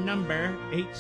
number,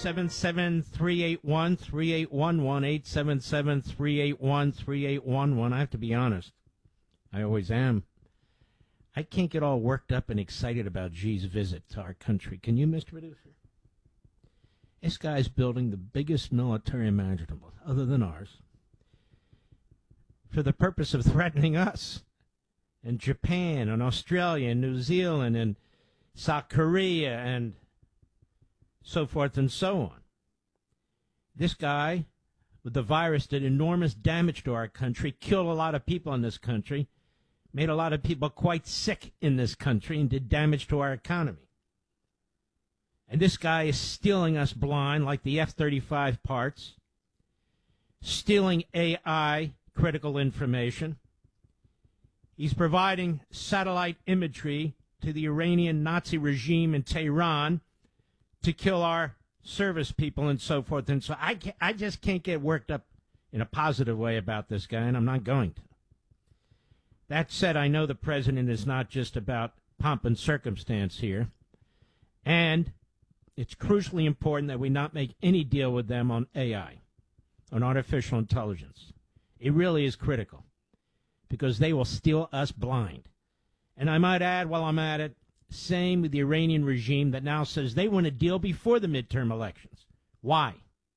877-381-3811, 877-381-3811. I have to be honest. I always am. I can't get all worked up and excited about Xi's visit to our country. Can you, Mr. Producer? This guy's building the biggest military imaginable, other than ours, for the purpose of threatening us, and Japan, and Australia, and New Zealand, and South Korea, and so forth and so on. This guy, with the virus, did enormous damage to our country, killed a lot of people in this country, made a lot of people quite sick in this country, and did damage to our economy. And this guy is stealing us blind like the F-35 parts, stealing AI critical information. He's providing satellite imagery to the Iranian Nazi regime in Tehran to kill our service people and so forth. And so I just can't get worked up in a positive way about this guy, and I'm not going to. That said, I know the president is not just about pomp and circumstance here, and it's crucially important that we not make any deal with them on AI, on artificial intelligence. It really is critical, because they will steal us blind. And I might add, while I'm at it, same with the Iranian regime that now says they want a deal before the midterm elections. Why?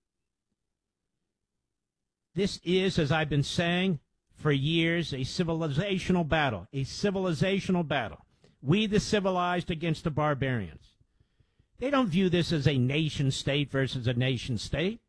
This is, as I've been saying for years, a civilizational battle. A civilizational battle. We, the civilized, against the barbarians. They don't view this as a nation state versus a nation state.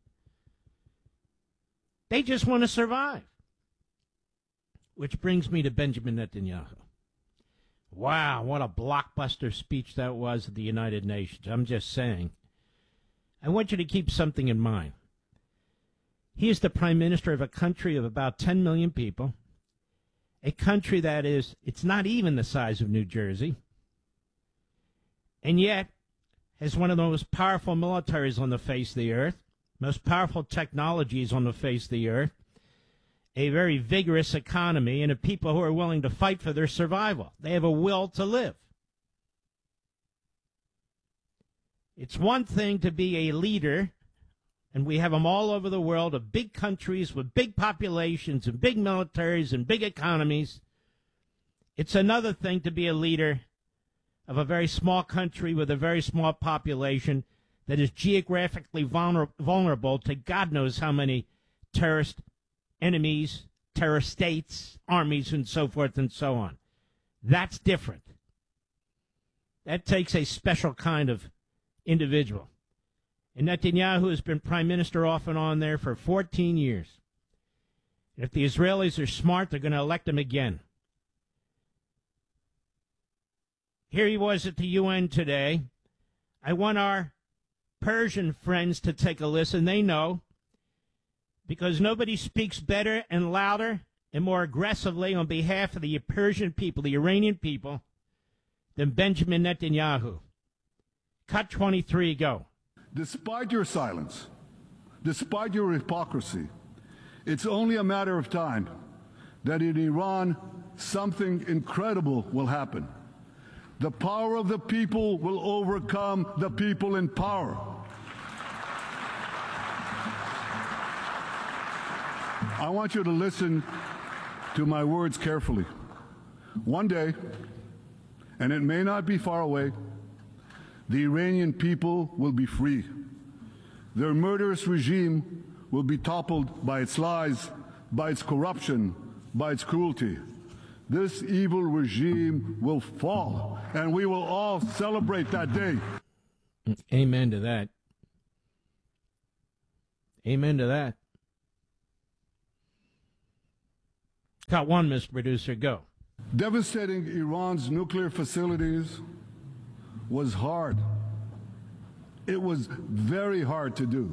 They just want to survive. Which brings me to Benjamin Netanyahu. Wow, what a blockbuster speech that was at the United Nations. I'm just saying. I want you to keep something in mind. He is the prime minister of a country of about 10 million people, a country that is, it's not even the size of New Jersey, and yet has one of the most powerful militaries on the face of the earth, most powerful technologies on the face of the earth, a very vigorous economy, and a people who are willing to fight for their survival. They have a will to live. It's one thing to be a leader, and we have them all over the world, of big countries with big populations and big militaries and big economies. It's another thing to be a leader of a very small country with a very small population that is geographically vulnerable to God knows how many terrorist enemies, terrorist states, armies, and so forth and so on. That's different. That takes a special kind of individual. And Netanyahu has been prime minister off and on there for 14 years. And if the Israelis are smart, they're going to elect him again. Here he was at the UN today. I want our Persian friends to take a listen. They know, because nobody speaks better and louder and more aggressively on behalf of the Persian people, the Iranian people, than Benjamin Netanyahu. Cut 23, go. Despite your silence, despite your hypocrisy, it's only a matter of time that in Iran something incredible will happen. The power of the people will overcome the people in power. I want you to listen to my words carefully. One day, and it may not be far away, the Iranian people will be free. Their murderous regime will be toppled by its lies, by its corruption, by its cruelty. This evil regime will fall, and we will all celebrate that day. Amen to that. Amen to that. Cut one, Mr. Producer, go. Devastating Iran's nuclear facilities was hard. It was very hard to do.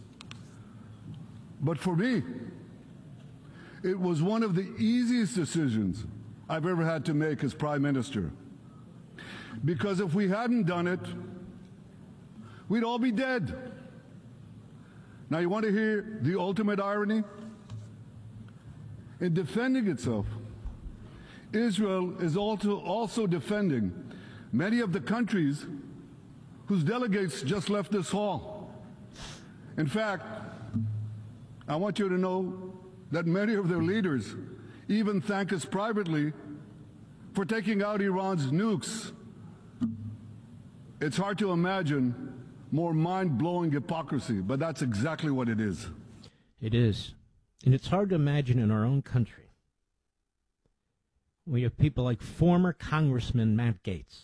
But for me, it was one of the easiest decisions I've ever had to make as Prime Minister. Because if we hadn't done it, we'd all be dead. Now, you want to hear the ultimate irony? In defending itself, Israel is also defending many of the countries whose delegates just left this hall. In fact, I want you to know that many of their leaders even thank us privately for taking out Iran's nukes. It's hard to imagine more mind-blowing hypocrisy, but that's exactly what it is. It is. And it's hard to imagine in our own country. We have people like former Congressman Matt Gaetz,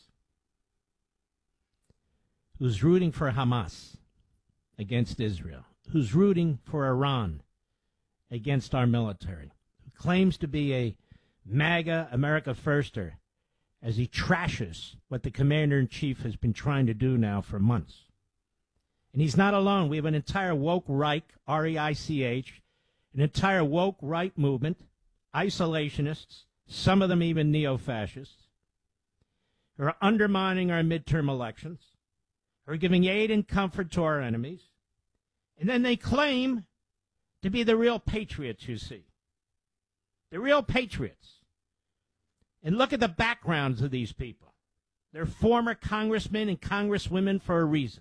who's rooting for Hamas against Israel, who's rooting for Iran against our military, who claims to be a MAGA America Firster as he trashes what the commander-in-chief has been trying to do now for months. And he's not alone. We have an entire woke Reich, R-E-I-C-H, an entire woke right movement, isolationists, some of them even neo-fascists, who are undermining our midterm elections, who are giving aid and comfort to our enemies, and then they claim to be the real patriots, you see. The real patriots. And look at the backgrounds of these people. They're former congressmen and congresswomen for a reason.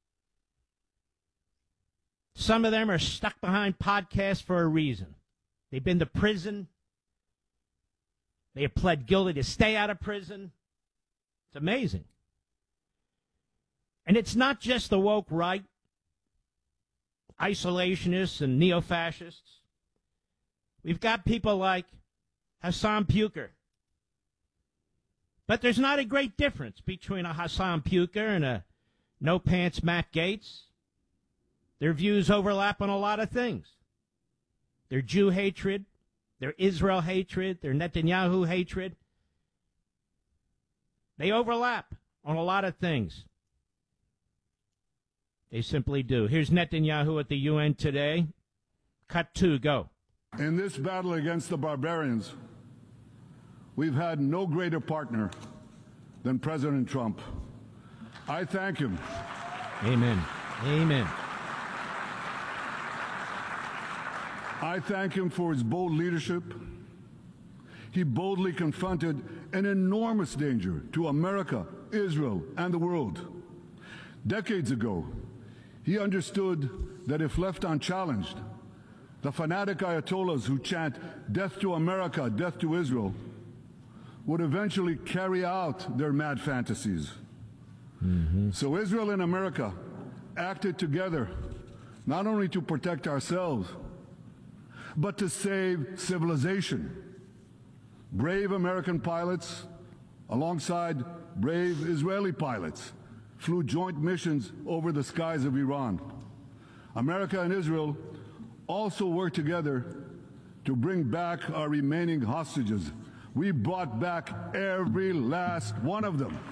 Some of them are stuck behind podcasts for a reason. They've been to prison. They have pled guilty to stay out of prison. It's amazing. And it's not just the woke right, isolationists and neo-fascists. We've got people like Hassan Puker. But there's not a great difference between a Hassan Puker and a no-pants Matt Gaetz. Their views overlap on a lot of things. Their Jew hatred, their Israel hatred, their Netanyahu hatred. They overlap on a lot of things. They simply do. Here's Netanyahu at the UN today. Cut 2, go. In this battle against the barbarians, we've had no greater partner than President Trump. I thank him. Amen. Amen. I thank him for his bold leadership. He boldly confronted an enormous danger to America, Israel, and the world. Decades ago, he understood that if left unchallenged, the fanatic Ayatollahs who chant death to America, death to Israel, would eventually carry out their mad fantasies. So Israel and America acted together, not only to protect ourselves, but to save civilization. Brave American pilots, alongside brave Israeli pilots, flew joint missions over the skies of Iran. America and Israel also worked together to bring back our remaining hostages. We brought back every last one of them.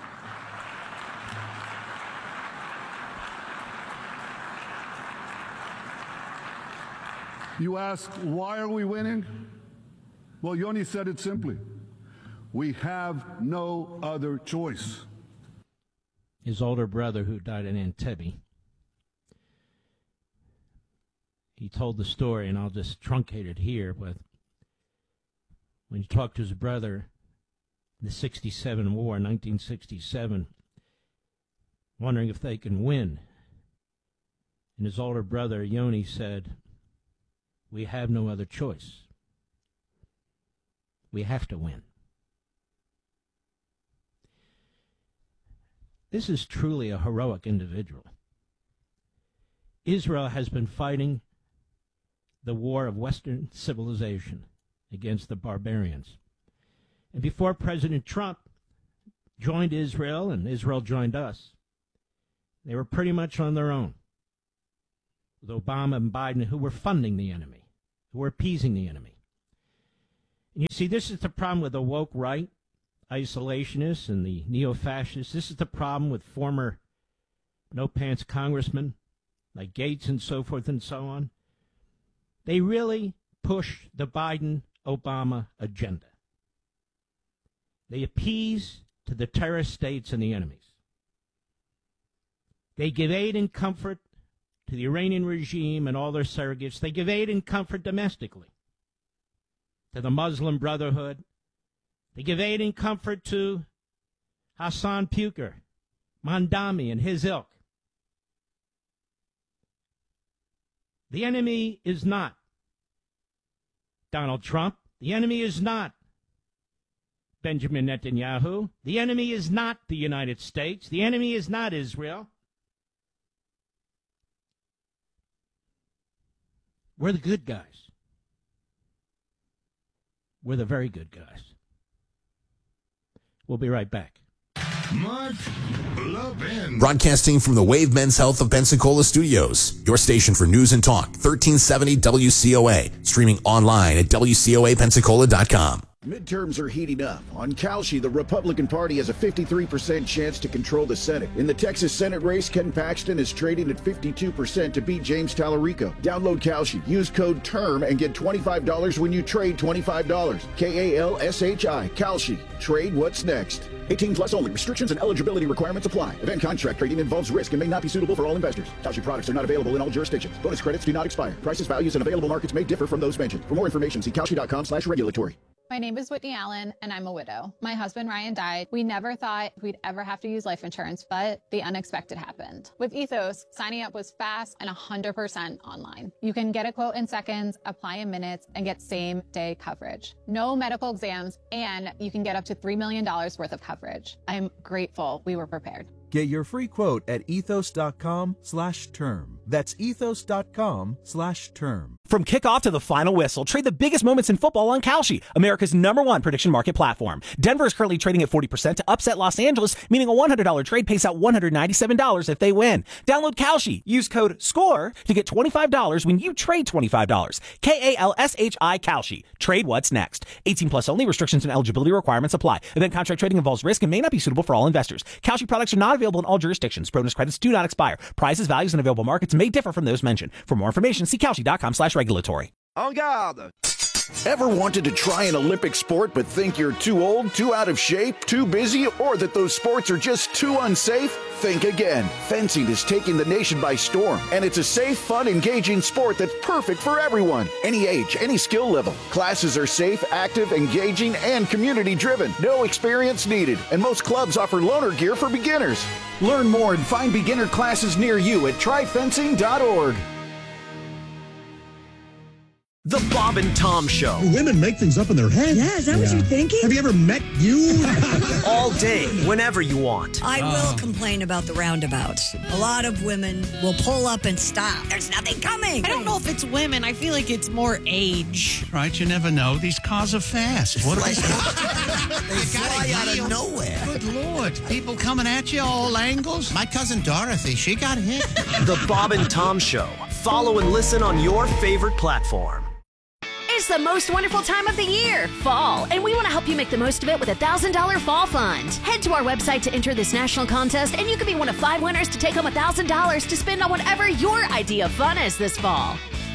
You ask, why are we winning? Well, Yoni said it simply. We have no other choice. His older brother, who died in Entebbe, he told the story, and I'll just truncate it here, but when he talked to his brother in the 67 war, 1967, wondering if they can win, and his older brother, Yoni, said, we have no other choice. We have to win. This is truly a heroic individual. Israel has been fighting the war of Western civilization against the barbarians. And before President Trump joined Israel and Israel joined us, they were pretty much on their own, with Obama and Biden, who were funding the enemy, who were appeasing the enemy. And you see, this is the problem with the woke right, isolationists, and the neo-fascists. This is the problem with former no-pants congressmen like Gaetz and so forth and so on. They really push the Biden-Obama agenda. They appease to the terrorist states and the enemies. They give aid and comfort to the Iranian regime and all their surrogates. They give aid and comfort domestically to the Muslim Brotherhood. They give aid and comfort to Hassan Puker, Mondami and his ilk. The enemy is not Donald Trump. The enemy is not Benjamin Netanyahu. The enemy is not the United States. The enemy is not Israel. We're the good guys. We're the very good guys. We'll be right back. Mark Levin. Broadcasting from the Wave Men's Health of Pensacola Studios, your station for news and talk, 1370 WCOA. Streaming online at WCOAPensacola.com. Midterms are heating up. On Kalshi, the Republican Party has a 53% chance to control the Senate. In the Texas Senate race, Ken Paxton is trading at 52% to beat James Tallarico. Download Kalshi. Use code TERM and get $25 when you trade $25. Kalshi. Kalshi. Trade what's next. 18 plus only. Restrictions and eligibility requirements apply. Event contract trading involves risk and may not be suitable for all investors. Kalshi products are not available in all jurisdictions. Bonus credits do not expire. Prices, values, and available markets may differ from those mentioned. For more information, see kalshi.com/regulatory. My name is Whitney Allen, and I'm a widow. My husband, Ryan, died. We never thought we'd ever have to use life insurance, but the unexpected happened. With Ethos, signing up was fast and 100% online. You can get a quote in seconds, apply in minutes, and get same-day coverage. No medical exams, and you can get up to $3 million worth of coverage. I'm grateful we were prepared. Get your free quote at ethos.com/term. That's ethos.com/term. From kickoff to the final whistle, trade the biggest moments in football on Kalshi, America's #1 prediction market platform. Denver is currently trading at 40% to upset Los Angeles, meaning a $100 trade pays out $197 if they win. Download Kalshi. Use code SCORE to get $25 when you trade $25. KALSHI Kalshi. Trade what's next. 18 plus only. Restrictions and eligibility requirements apply. Event contract trading involves risk and may not be suitable for all investors. Kalshi products are not available in all jurisdictions. Bonus credits do not expire. Prices, values, and available markets may differ from those mentioned. For more information, see Kalshi.com/regulatory. En garde! Ever wanted to try an Olympic sport but think you're too old, too out of shape, too busy, or that those sports are just too unsafe? Think again. Fencing is taking the nation by storm, and it's a safe, fun, engaging sport that's perfect for everyone. Any age, any skill level. Classes are safe, active, engaging, and community-driven. No experience needed, and most clubs offer loaner gear for beginners. Learn more and find beginner classes near you at tryfencing.org. The Bob and Tom Show. Women make things up in their head. Yeah, is that what you're thinking? Have you ever met you? All day, whenever you want. I will complain about the roundabouts. A lot of women will pull up and stop. There's nothing coming. I don't know if it's women. I feel like it's more age. Right, you never know. These cars are fast. What they fly out of nowhere. Good Lord. People coming at you all angles. My cousin Dorothy, she got hit. The Bob and Tom Show. Follow and listen on your favorite platform. It's the most wonderful time of the year, fall, and we want to help you make the most of it with a $1,000 fall fund. Head to our website to enter this national contest, and you could be one of 5 winners to take home $1,000 to spend on whatever your idea of fun is this fall.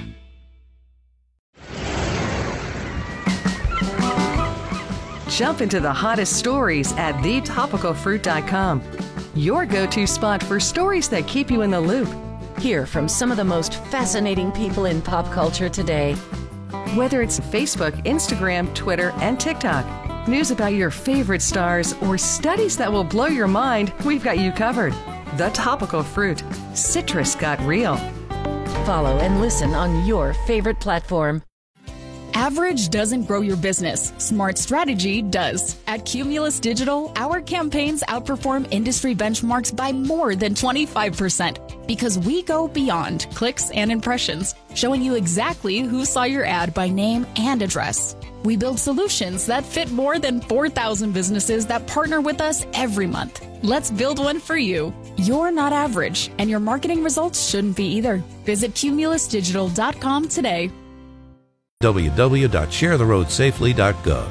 Jump into the hottest stories at thetopicalfruit.com. Your go-to spot for stories that keep you in the loop. Hear from some of the most fascinating people in pop culture today. Whether it's Facebook, Instagram, Twitter, and TikTok, news about your favorite stars, or studies that will blow your mind, we've got you covered. The Topical Fruit. Citrus got real. Follow and listen on your favorite platform. Average doesn't grow your business. Smart strategy does. At Cumulus Digital, our campaigns outperform industry benchmarks by more than 25% because we go beyond clicks and impressions, showing you exactly who saw your ad by name and address. We build solutions that fit more than 4,000 businesses that partner with us every month. Let's build one for you. You're not average, and your marketing results shouldn't be either. Visit cumulusdigital.com today. www.sharetheroadsafely.gov.